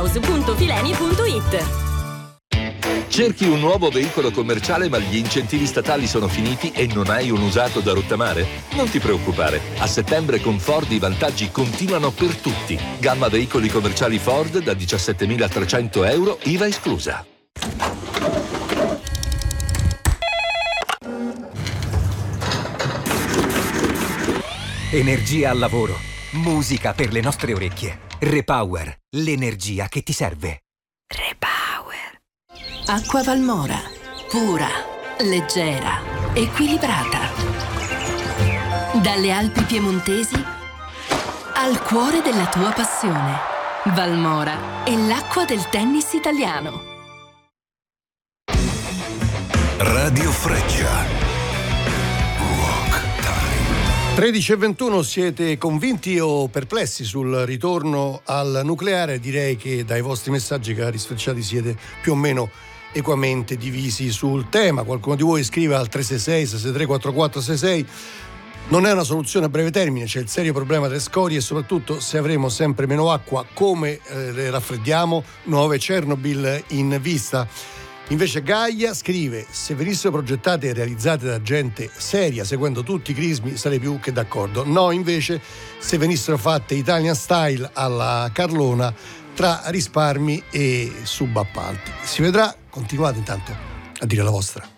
www.house.fileni.it. Cerchi un nuovo veicolo commerciale ma gli incentivi statali sono finiti e non hai un usato da rottamare? Non ti preoccupare, a settembre con Ford i vantaggi continuano per tutti. Gamma veicoli commerciali Ford da 17.300 euro, IVA esclusa. Energia al lavoro, musica per le nostre orecchie. Repower, l'energia che ti serve. Repower. Acqua Valmora, pura, leggera, equilibrata. Dalle Alpi piemontesi al cuore della tua passione. Valmora è l'acqua del tennis italiano. Radio Freccia. 13:21, siete convinti o perplessi sul ritorno al nucleare? Direi che dai vostri messaggi, cari sfrecciati, siete più o meno equamente divisi sul tema. Qualcuno di voi scrive al 366-633-4466: non è una soluzione a breve termine, c'è il serio problema delle scorie e soprattutto se avremo sempre meno acqua, come le raffreddiamo? Nuove Chernobyl in vista. Invece Gaia scrive: se venissero progettate e realizzate da gente seria, seguendo tutti i crismi, sarei più che d'accordo. No, invece, se venissero fatte Italian style alla Carlona, tra risparmi e subappalti. Si vedrà, continuate intanto a dire la vostra.